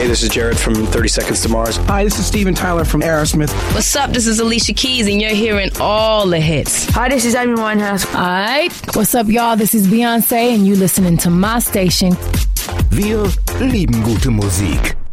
Hey, this is Jared from 30 Seconds to Mars. Hi, this is Steven Tyler from Aerosmith. What's up? This is Alicia Keys, and you're hearing all the hits. Hi, this is Amy Winehouse. Alright, what's up, y'all? This is Beyoncé, and you listening to my station. Wir lieben gute Musik.